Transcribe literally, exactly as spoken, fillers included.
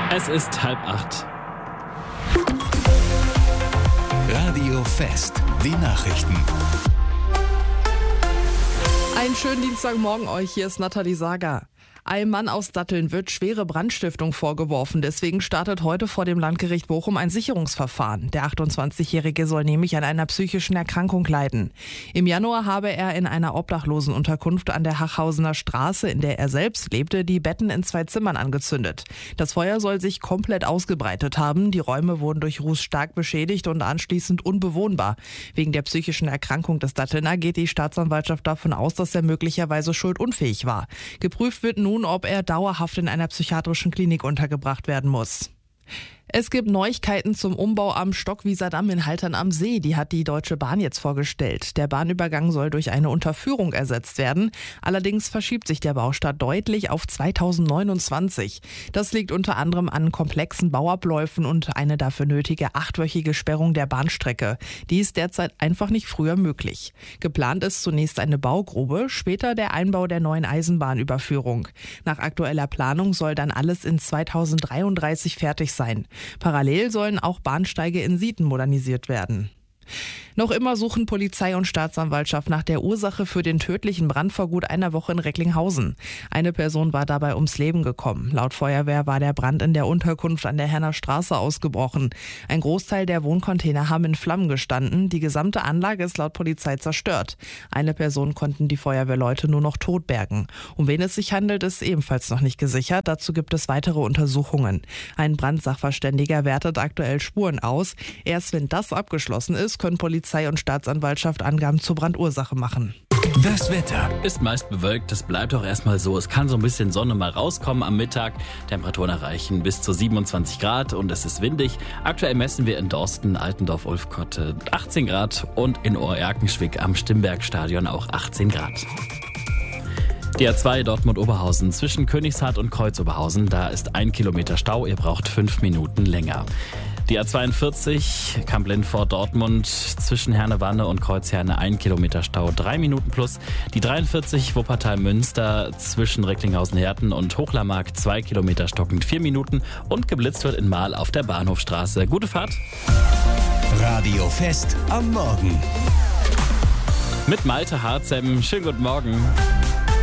Es ist halb acht. Radio Fest, die Nachrichten. Einen schönen Dienstagmorgen euch, hier ist Nathalie Sager. Einem Mann aus Datteln wird schwere Brandstiftung vorgeworfen. Deswegen startet heute vor dem Landgericht Bochum ein Sicherungsverfahren. Der achtundzwanzigjährige soll nämlich an einer psychischen Erkrankung leiden. Im Januar habe er in einer Obdachlosenunterkunft an der Hachhausener Straße, in der er selbst lebte, die Betten in zwei Zimmern angezündet. Das Feuer soll sich komplett ausgebreitet haben. Die Räume wurden durch Ruß stark beschädigt und anschließend unbewohnbar. Wegen der psychischen Erkrankung des Dattelner geht die Staatsanwaltschaft davon aus, dass er möglicherweise schuldunfähig war. Geprüft wird nun, ob er dauerhaft in einer psychiatrischen Klinik untergebracht werden muss. Es gibt Neuigkeiten zum Umbau am Stockwieser Damm in Haltern am See. Die hat die Deutsche Bahn jetzt vorgestellt. Der Bahnübergang soll durch eine Unterführung ersetzt werden. Allerdings verschiebt sich der Baustart deutlich auf zweitausendneunundzwanzig. Das liegt unter anderem an komplexen Bauabläufen und eine dafür nötige achtwöchige Sperrung der Bahnstrecke. Die ist derzeit einfach nicht früher möglich. Geplant ist zunächst eine Baugrube, später der Einbau der neuen Eisenbahnüberführung. Nach aktueller Planung soll dann alles in zweitausenddreiunddreißig fertig sein. Parallel sollen auch Bahnsteige in Sieten modernisiert werden. Noch immer suchen Polizei und Staatsanwaltschaft nach der Ursache für den tödlichen Brand vor gut einer Woche in Recklinghausen. Eine Person war dabei ums Leben gekommen. Laut Feuerwehr war der Brand in der Unterkunft an der Herner Straße ausgebrochen. Ein Großteil der Wohncontainer haben in Flammen gestanden. Die gesamte Anlage ist laut Polizei zerstört. Eine Person konnten die Feuerwehrleute nur noch tot bergen. Um wen es sich handelt, ist ebenfalls noch nicht gesichert. Dazu gibt es weitere Untersuchungen. Ein Brandsachverständiger wertet aktuell Spuren aus. Erst wenn das abgeschlossen ist, können Polizei und Staatsanwaltschaft Angaben zur Brandursache machen. Das Wetter Ist meist bewölkt, es bleibt auch erstmal so. Es kann so ein bisschen Sonne mal rauskommen am Mittag. Temperaturen erreichen bis zu siebenundzwanzig Grad und es ist windig. Aktuell messen wir in Dorsten, Altendorf, Ulfkotte achtzehn Grad und in Ohr-Erkenschwick am Stimbergstadion auch achtzehn Grad. Die A zwei Dortmund-Oberhausen zwischen Königshardt und Kreuz-Oberhausen, da ist ein Kilometer Stau, ihr braucht fünf Minuten länger. Die A zweiundvierzig Kamp-Lindfort-Dortmund zwischen Herne-Wanne und Kreuz-Herne ein Kilometer Stau, drei Minuten plus. Die dreiundvierzig Wuppertal-Münster zwischen Recklinghausen-Herten und Hochlermark zwei Kilometer stockend, vier Minuten. Und geblitzt wird in Mahl auf der Bahnhofstraße. Gute Fahrt. Radio Fest am Morgen. Mit Malte Harzem. Schönen guten Morgen.